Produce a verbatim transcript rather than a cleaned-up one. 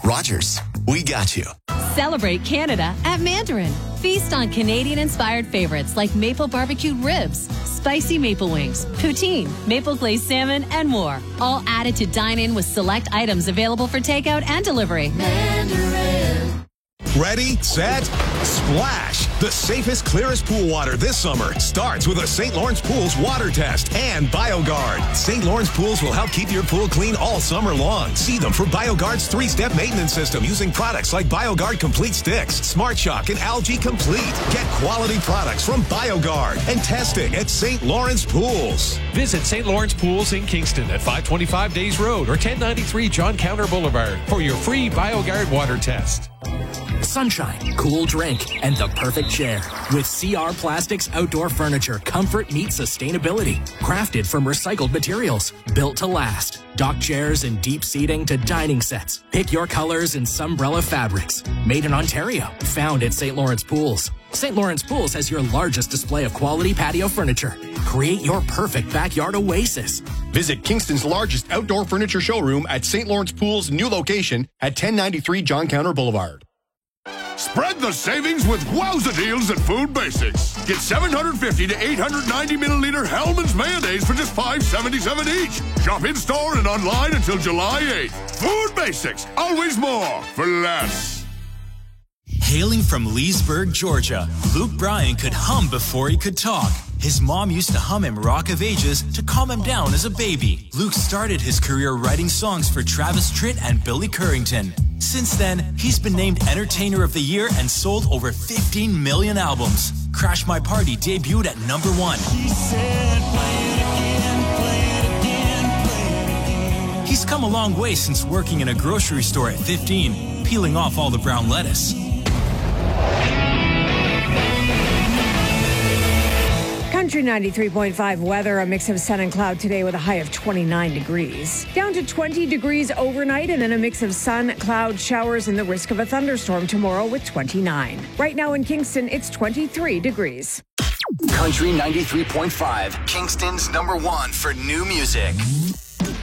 Rogers, we got you. Celebrate Canada at Mandarin. Feast on Canadian-inspired favorites like maple barbecued ribs, spicy maple wings, poutine, maple glazed salmon, and more. All added to dine in with select items available for takeout and delivery. Mandarin. Ready, set, splash! The safest, clearest pool water this summer starts with a Saint Lawrence Pools water test and BioGuard. Saint Lawrence Pools will help keep your pool clean all summer long. See them for BioGuard's three-step maintenance system using products like BioGuard Complete Sticks, Smart Shock, and Algae Complete. Get quality products from BioGuard and testing at Saint Lawrence Pools. Visit Saint Lawrence Pools in Kingston at five twenty-five Days Road or ten ninety-three John Counter Boulevard for your free BioGuard water test. Sunshine, cool drink, and the perfect chair. With C R Plastics Outdoor Furniture, comfort meets sustainability. Crafted from recycled materials, built to last. Dock chairs and deep seating to dining sets. Pick your colors and Sunbrella fabrics. Made in Ontario. Found at Saint Lawrence Pools. Saint Lawrence Pools has your largest display of quality patio furniture. Create your perfect backyard oasis. Visit Kingston's largest outdoor furniture showroom at Saint Lawrence Pools' new location at ten ninety-three John Counter Boulevard. Spread the savings with wowza deals at Food Basics. Get seven hundred fifty to eight hundred ninety milliliter Hellmann's mayonnaise for just five seventy-seven each. Shop in store and online until July eighth. Food Basics, always more for less. Hailing from Leesburg, Georgia, Luke Bryan could hum before he could talk. His mom used to hum him Rock of Ages to calm him down as a baby. Luke started his career writing songs for Travis Tritt and Billy Currington. Since then, he's been named Entertainer of the Year and sold over fifteen million albums. Crash My Party debuted at number one. She said, play it again, play it again, play it again. He's come a long way since working in a grocery store at fifteen, peeling off all the brown lettuce. Country ninety-three point five weather, a mix of sun and cloud today with a high of twenty-nine degrees. Down to twenty degrees overnight and then a mix of sun, cloud, showers and the risk of a thunderstorm tomorrow with twenty-nine. Right now in Kingston, it's twenty-three degrees. Country ninety-three point five, Kingston's number one for new music.